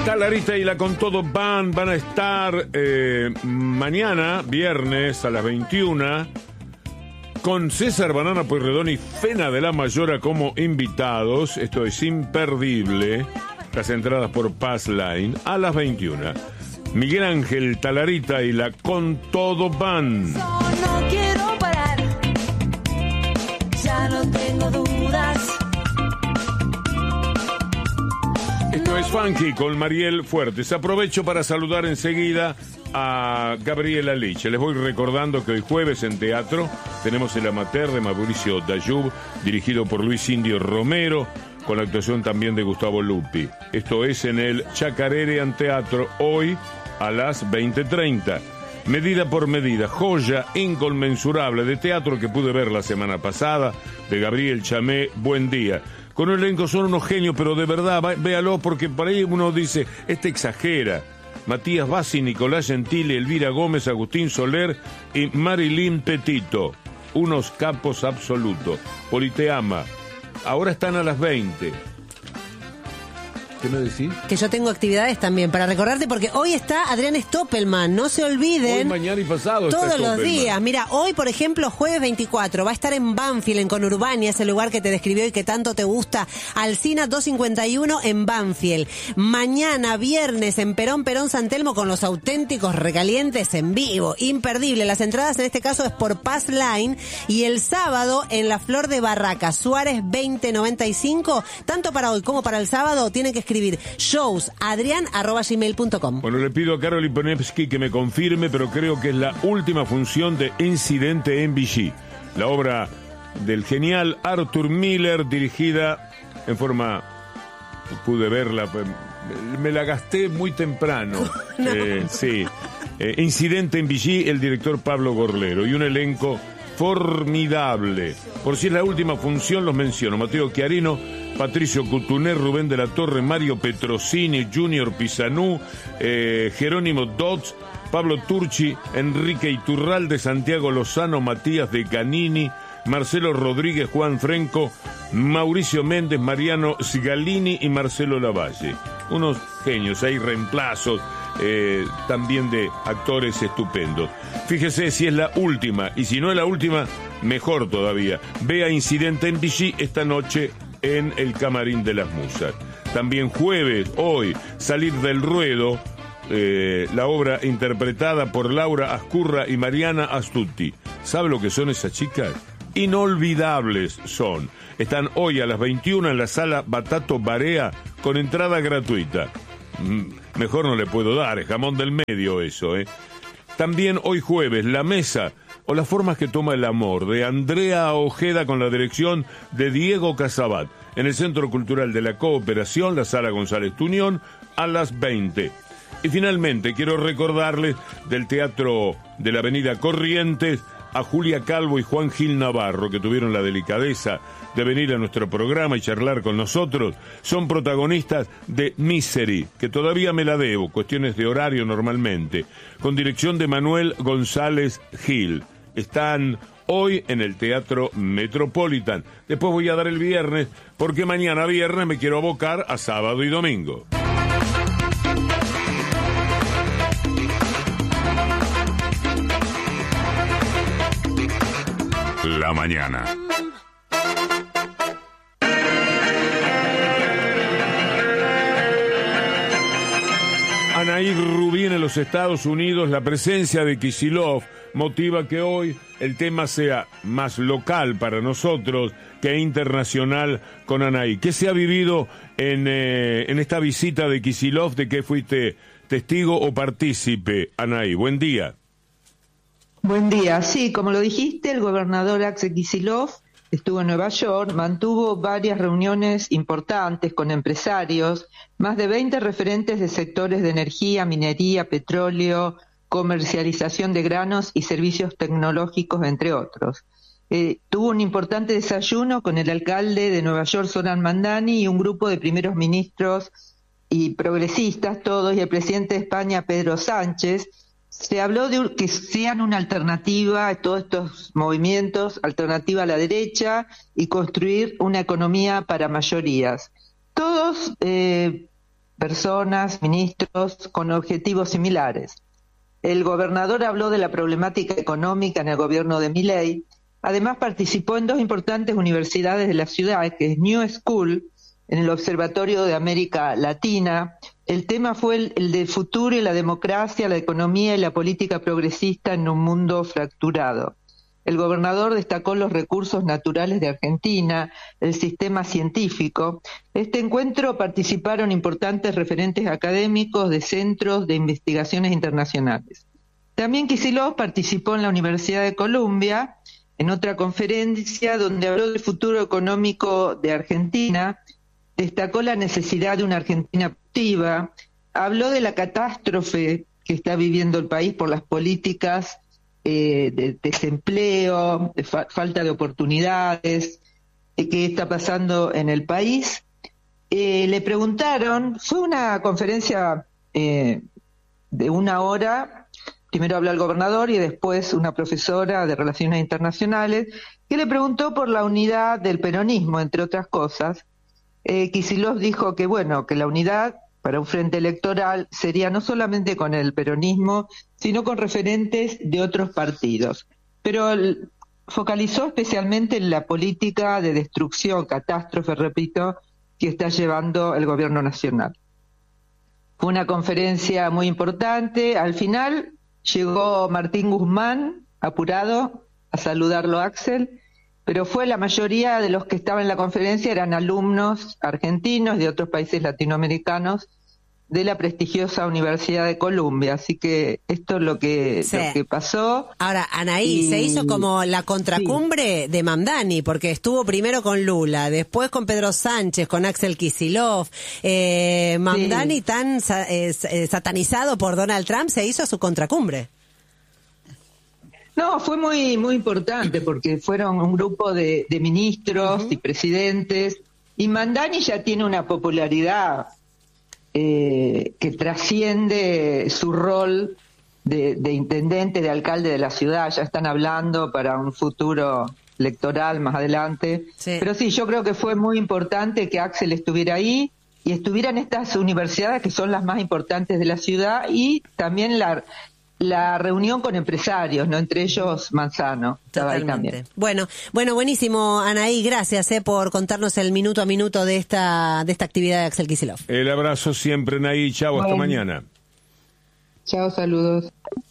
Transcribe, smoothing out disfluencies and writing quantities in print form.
Talarita y la Con Todo van a estar mañana, viernes, a las 21, con César Banana Pueyrredón y Fena de la Mayora como invitados. Esto es imperdible. Las entradas por Passline a las 21. Miguel Ángel, Talarita y la Con Todo van. No quiero parar, ya no tengo dudas. Esto es Funky con Mariel Fuertes. Aprovecho para saludar enseguida a Gabriela Liche. Les voy recordando que hoy jueves en teatro tenemos el Amateur de Mauricio Dayub, dirigido por Luis Indio Romero, con la actuación también de Gustavo Lupi. Esto es en el Chacarerian Teatro, hoy a las 20:30. Medida por medida, joya inconmensurable de teatro que pude ver la semana pasada, de Gabriel Chamé. Buen día. Con un elenco son unos genios, pero de verdad, véalo, porque por ahí uno dice, exagera. Matías Bassi, Nicolás Gentili, Elvira Gómez, Agustín Soler y Marilyn Petito. Unos capos absolutos. Politeama. Ahora están a las 20. ¿Qué me decís? Que yo tengo actividades también para recordarte, porque hoy está Adrián Stoppelman, no se olviden. Hoy, mañana y pasado todos está los Stoppelman. días. Mira, hoy, por ejemplo, jueves 24, va a estar en Banfield, en Conurbania, ese lugar que te describió y que tanto te gusta, Alsina 251 en Banfield. Mañana, viernes, en Perón San Telmo, con los auténticos recalientes en vivo. Imperdible. Las entradas en este caso es por Passline. Y el sábado, en la Flor de Barraca, Suárez 2095, tanto para hoy como para el sábado, tienen que escribir shows@adrian@gmail.com. Bueno, le pido a Karol Iponevsky que me confirme, pero creo que es la última función de Incidente en Vichy, la obra del genial Arthur Miller, dirigida en forma... Pude verla, me la gasté muy temprano. No. Sí. Incidente en Vichy, el director Pablo Gorlero, y un elenco formidable. Por si es la última función, los menciono: Mateo Chiarino, Patricio Cutuné, Rubén de la Torre, Mario Petrosini, Junior Pisanú, Jerónimo Dodds, Pablo Turchi, Enrique Iturralde, Santiago Lozano, Matías de Canini, Marcelo Rodríguez, Juan Frenco, Mauricio Méndez, Mariano Sgalini y Marcelo Lavalle. Unos genios, hay reemplazos también de actores estupendos. Fíjese si es la última, y si no es la última, mejor todavía. Vea Incidente en Vichy esta noche en el Camarín de las Musas. También jueves, hoy, Salir del Ruedo, la obra interpretada por Laura Ascurra y Mariana Astuti. ¿Sabe lo que son esas chicas? Inolvidables son. Están hoy a las 21 en la sala Batato Barea con entrada gratuita. Mejor no le puedo dar, es jamón del medio eso, ¿eh? También hoy jueves, La Mesa o las formas que toma el amor, de Andrea Ojeda, con la dirección de Diego Casabat, en el Centro Cultural de la Cooperación, la Sala González Tuñón, a las 20. Y finalmente quiero recordarles del Teatro de la Avenida Corrientes a Julia Calvo y Juan Gil Navarro, que tuvieron la delicadeza de venir a nuestro programa y charlar con nosotros. Son protagonistas de Misery, que todavía me la debo, cuestiones de horario normalmente, con dirección de Manuel González Gil. Están hoy en el Teatro Metropolitan. Después voy a dar el viernes, porque mañana viernes me quiero abocar a sábado y domingo. La mañana. Anaí Rubín en los Estados Unidos, la presencia de Kicillof motiva que hoy el tema sea más local para nosotros que internacional con Anaí. ¿Qué se ha vivido en esta visita de Kicillof? ¿De qué fuiste testigo o partícipe, Anaí? Buen día. Buen día. Sí, como lo dijiste, el gobernador Axel Kicillof estuvo en Nueva York, mantuvo varias reuniones importantes con empresarios, más de 20 referentes de sectores de energía, minería, petróleo, comercialización de granos y servicios tecnológicos, entre otros. Tuvo un importante desayuno con el alcalde de Nueva York, Zoran Mandani, y un grupo de primeros ministros y progresistas, todos, y el presidente de España, Pedro Sánchez. Se habló de que sean una alternativa a todos estos movimientos, alternativa a la derecha, y construir una economía para mayorías. Todos personas, ministros, con objetivos similares. El gobernador habló de la problemática económica en el gobierno de Milei. Además participó en 2 importantes universidades de la ciudad, que es New School, en el Observatorio de América Latina. El tema fue el del futuro y la democracia, la economía y la política progresista en un mundo fracturado. El gobernador destacó los recursos naturales de Argentina, el sistema científico. Este encuentro participaron importantes referentes académicos de centros de investigaciones internacionales. También Kicillof participó en la Universidad de Columbia, en otra conferencia donde habló del futuro económico de Argentina, destacó la necesidad de una Argentina activa, habló de la catástrofe que está viviendo el país por las políticas de desempleo, de falta de oportunidades, que está pasando en el país. Le preguntaron, fue una conferencia de 1 hora, primero habló el gobernador y después una profesora de Relaciones Internacionales, que le preguntó por la unidad del peronismo, entre otras cosas. Kicillof dijo que, bueno, que la unidad para un frente electoral sería no solamente con el peronismo, sino con referentes de otros partidos. Pero focalizó especialmente en la política de destrucción, catástrofe, repito, que está llevando el gobierno nacional. Fue una conferencia muy importante. Al final llegó Martín Guzmán, apurado, a saludarlo a Axel, pero fue la mayoría de los que estaban en la conferencia eran alumnos argentinos de otros países latinoamericanos de la prestigiosa Universidad de Columbia. Así que esto es lo que pasó. Ahora, Anaí, se hizo como la contracumbre de Mamdani, porque estuvo primero con Lula, después con Pedro Sánchez, con Axel Kicillof. Mamdani, tan satanizado por Donald Trump, se hizo su contracumbre. No, fue muy importante porque fueron un grupo de ministros y presidentes, y Mamdani ya tiene una popularidad que trasciende su rol de intendente, de alcalde de la ciudad. Ya están hablando para un futuro electoral más adelante. Sí. Pero sí, yo creo que fue muy importante que Axel estuviera ahí y estuviera en estas universidades que son las más importantes de la ciudad, y también la reunión con empresarios, ¿no? Entre ellos Manzano. Estaba ahí también. Bueno, buenísimo, Anaí, gracias por contarnos el minuto a minuto de esta actividad de Axel Kicillof. El abrazo siempre, Anaí. Chau, hasta mañana. Chao, saludos.